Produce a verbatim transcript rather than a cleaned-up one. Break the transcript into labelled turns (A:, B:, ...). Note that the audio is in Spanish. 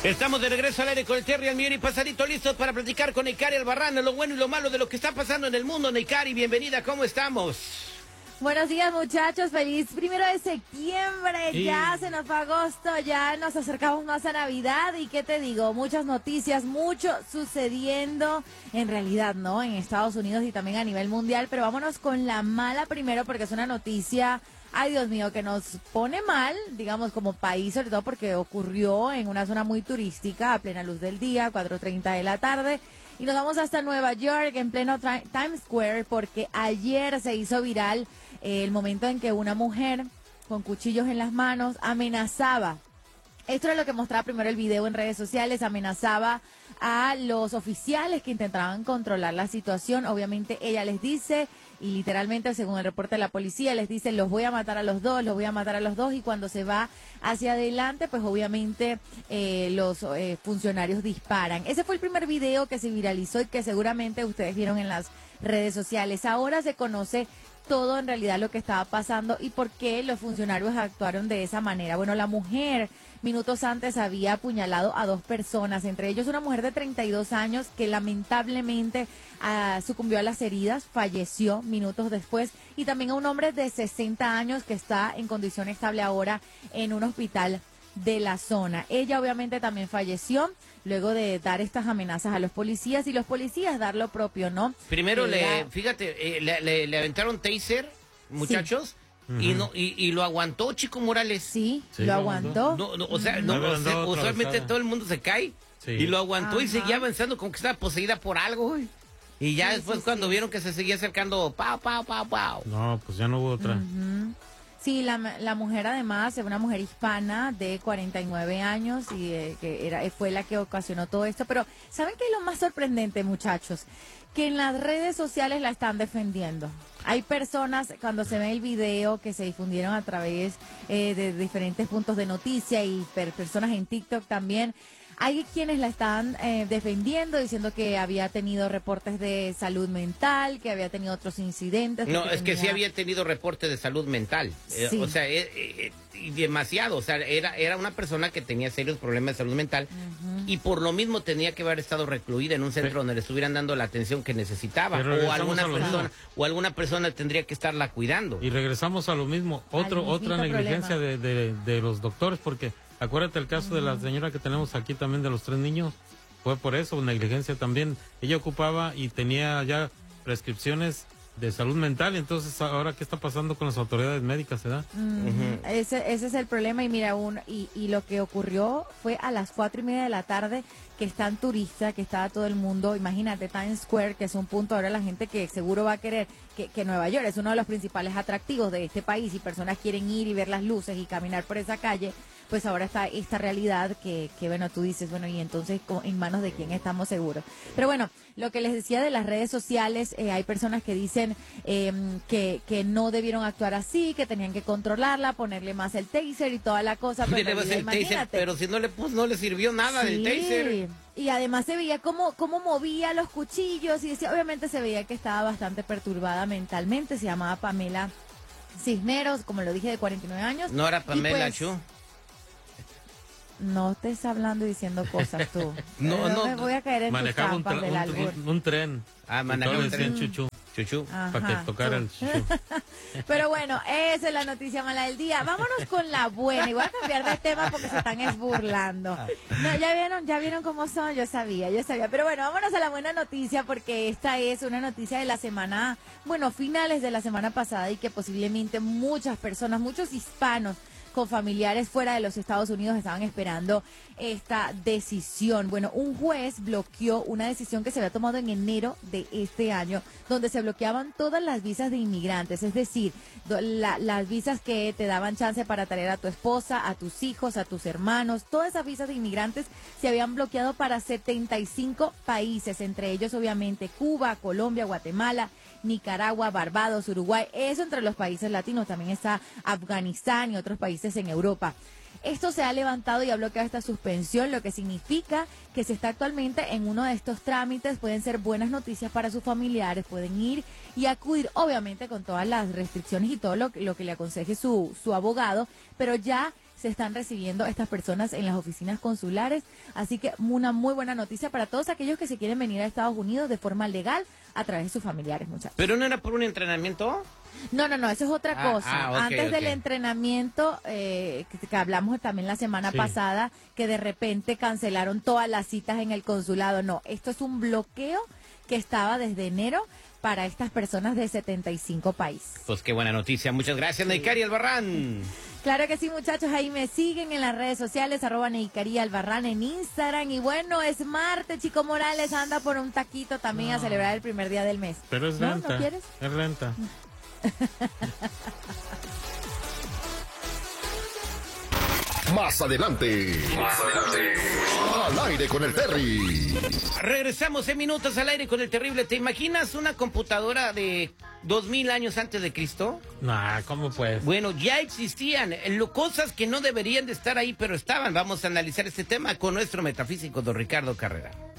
A: Estamos de regreso al aire con el Terry, al millón y pasadito, listos para platicar con Neikari Albarrán, lo bueno y lo malo de lo que está pasando en el mundo. Neikari, bienvenida, ¿cómo estamos?
B: Buenos días, muchachos, feliz primero de septiembre,
C: Sí.
B: Ya se nos fue agosto, ya nos acercamos más a Navidad y qué te digo, muchas noticias, mucho sucediendo en realidad, ¿no? En Estados Unidos y también a nivel mundial, pero vámonos con la mala primero porque es una noticia, ay Dios mío, que nos pone mal, digamos como país, sobre todo porque ocurrió en una zona muy turística a plena luz del día, cuatro treinta de la tarde. Y nos vamos hasta Nueva York, en pleno Times Square, porque ayer se hizo viral eh, el momento en que una mujer con cuchillos en las manos amenazaba. Esto es lo que mostraba primero el video en redes sociales, amenazaba a los oficiales que intentaban controlar la situación. Obviamente ella les dice, y literalmente según el reporte de la policía, les dice, los voy a matar a los dos, los voy a matar a los dos, y cuando se va hacia adelante, pues obviamente eh, los eh, funcionarios disparan. Ese fue el primer video que se viralizó y que seguramente ustedes vieron en las redes sociales. Ahora se conoce todo en realidad lo que estaba pasando y por qué los funcionarios actuaron de esa manera. Bueno, la mujer minutos antes había apuñalado a dos personas, entre ellos una mujer de treinta y dos años que lamentablemente uh, sucumbió a las heridas, falleció minutos después, y también a un hombre de sesenta años que está en condición estable ahora en un hospital de la zona. Ella obviamente también falleció luego de dar estas amenazas a los policías y los policías dar lo propio, ¿no?
A: Primero,
B: Era...
A: le, fíjate, eh, le, le, le aventaron taser, muchachos, sí. y, uh-huh. no, y, y lo aguantó Chico Morales.
B: Sí, sí lo aguantó.
A: No, no, o sea, no, no, o sea, usualmente todo el mundo se cae, sí. y lo aguantó. Ajá. Y seguía avanzando como que estaba poseída por algo, güey. Y ya sí, después sí, cuando sí. vieron que se seguía acercando, pau, pau, pau, pau.
C: No, pues ya no hubo otra.
B: Uh-huh. Sí, la, la mujer además es una mujer hispana de cuarenta y nueve años y eh, que era, fue la que ocasionó todo esto. Pero ¿saben qué es lo más sorprendente, muchachos? Que en las redes sociales la están defendiendo. Hay personas, cuando se ve el video que se difundieron a través eh, de diferentes puntos de noticia y per, personas en TikTok también, hay quienes la están eh, defendiendo, diciendo que había tenido reportes de salud mental, que había tenido otros incidentes.
A: No,
B: que
A: es
B: tenía...
A: que sí había tenido reportes de salud mental. Sí. Eh, o sea, eh, eh, demasiado. O sea, era, era una persona que tenía serios problemas de salud mental, uh-huh. y por lo mismo tenía que haber estado recluida en un centro, pero, donde le estuvieran dando la atención que necesitaba. O alguna persona, o alguna persona tendría que estarla cuidando.
C: Y regresamos a lo mismo. Otro, otra negligencia de, de, de los doctores, porque acuérdate el caso uh-huh. de la señora que tenemos aquí también de los tres niños. Fue por eso, negligencia también. Ella ocupaba y tenía ya prescripciones de salud mental, entonces ahora qué está pasando con las autoridades médicas, ¿verdad?
B: Uh-huh. Uh-huh. Ese, ese es el problema. Y mira, un, y, y lo que ocurrió fue a las cuatro y media de la tarde, que están turistas, que estaba todo el mundo, imagínate, Times Square, que es un punto, ahora la gente que seguro va a querer, que, que Nueva York es uno de los principales atractivos de este país y personas quieren ir y ver las luces y caminar por esa calle, pues ahora está esta realidad que, que bueno, tú dices, bueno, y entonces en manos de quién estamos seguros. Pero bueno, lo que les decía de las redes sociales, eh, hay personas que dicen eh, que, que no debieron actuar así, que tenían que controlarla, ponerle más el taser y toda la cosa. Pero,
A: realidad, el taser, pero si no le puso, no le sirvió nada sí. del taser.
B: Y además se veía cómo, cómo movía los cuchillos y decía, obviamente se veía que estaba bastante perturbada mentalmente. Se llamaba Pamela Cisneros, como lo dije, de cuarenta y nueve años.
A: No era Pamela
B: pues,
A: Chu.
B: No estés hablando y diciendo cosas tú.
A: no, no, no
B: me voy a caer en tus trampas del albur.
C: Un, un tren.
A: Ah, manejaba un tren.
C: Chuchu.
A: Chuchu.
C: Para que tocara el chuchu.
B: Pero bueno, esa es la noticia mala del día. Vámonos con la buena. Y voy a cambiar de tema porque se están esburlando. No, ya vieron, ya vieron cómo son. Yo sabía, yo sabía. Pero bueno, vámonos a la buena noticia porque esta es una noticia de la semana, bueno, finales de la semana pasada y que posiblemente muchas personas, muchos hispanos con familiares fuera de los Estados Unidos estaban esperando esta decisión. Bueno, un juez bloqueó una decisión que se había tomado en enero de este año, donde se bloqueaban todas las visas de inmigrantes, es decir, la, las visas que te daban chance para traer a tu esposa, a tus hijos, a tus hermanos. Todas esas visas de inmigrantes se habían bloqueado para setenta y cinco países, entre ellos obviamente Cuba, Colombia, Guatemala, Nicaragua, Barbados, Uruguay. Eso entre los países latinos. También está Afganistán y otros países en Europa. Esto se ha levantado y ha bloqueado esta suspensión, lo que significa que se está actualmente en uno de estos trámites. Pueden ser buenas noticias para sus familiares, pueden ir y acudir, obviamente con todas las restricciones y todo lo, lo que le aconseje su, su abogado, pero ya se están recibiendo estas personas en las oficinas consulares. Así que una muy buena noticia para todos aquellos que se quieren venir a Estados Unidos de forma legal a través de sus familiares, muchachos.
A: ¿Pero no era por un entrenamiento?
B: No, no, no, eso es otra
A: ah,
B: cosa.
A: Ah, okay,
B: Antes
A: okay.
B: del entrenamiento, eh, que, que hablamos también la semana sí. pasada, que de repente cancelaron todas las citas en el consulado. No, esto es un bloqueo que estaba desde enero para estas personas de setenta y cinco países.
A: Pues qué buena noticia. Muchas gracias, Neikari Albarrán.
B: Claro que sí, muchachos. Ahí me siguen en las redes sociales, arroba Neikari Albarrán en Instagram. Y bueno, es martes, Chico Morales anda por un taquito también no. a celebrar el primer día del mes.
C: Pero es
B: ¿No?
C: renta.
B: ¿No quieres?
C: Es renta.
D: Más adelante. Más adelante. Al aire con el Terry.
A: Regresamos en minutos al aire con el terrible. ¿Te imaginas una computadora de dos mil años antes de Cristo?
C: Nah, ¿cómo pues?
A: Bueno, ya existían lo, cosas que no deberían de estar ahí, pero estaban. Vamos a analizar este tema con nuestro metafísico don Ricardo Carrera.